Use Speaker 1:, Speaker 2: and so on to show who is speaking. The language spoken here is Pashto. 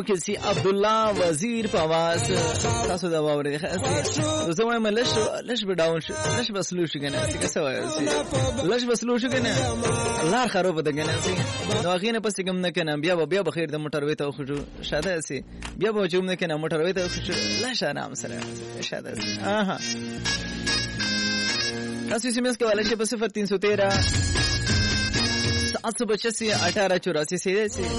Speaker 1: کې سي عبد الله وزیر پواز تاسو دا وره زه وایم لش به ډاون شو لش بسلو شو کنه څه څه وایي لش بسلو شو کنه لار خراب ده کنه نو غینه پس کوم نه کنه بیا بخیر د موټر وې ته خو شاده سي بیا به چوم نه کنه موټر وې ته خو لش آرام سره شاده اها تاسو SMS के वाले 0313 785 1884 से